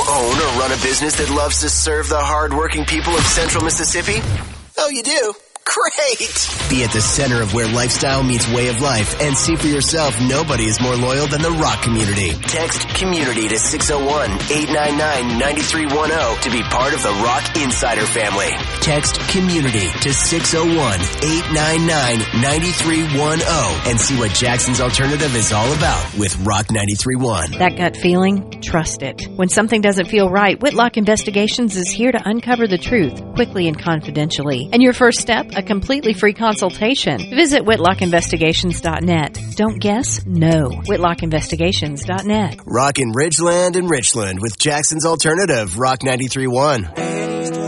own or run a business that loves to serve the hardworking people of Central Mississippi? Oh, you do? Great! Be at the center of where lifestyle meets way of life and see for yourself nobody is more loyal than the Rock community. Text COMMUNITY to 601-899-9310 to be part of the Rock Insider family. Text COMMUNITY to 601-899-9310 and see what Jackson's Alternative is all about with Rock 93.1. That gut feeling? Trust it. When something doesn't feel right, Whitlock Investigations is here to uncover the truth quickly and confidentially. And your first step? A completely free consultation. Visit WhitlockInvestigations.net. Don't guess? No. WhitlockInvestigations.net. Rock in Ridgeland and Richland with Jackson's Alternative, Rock 93.1.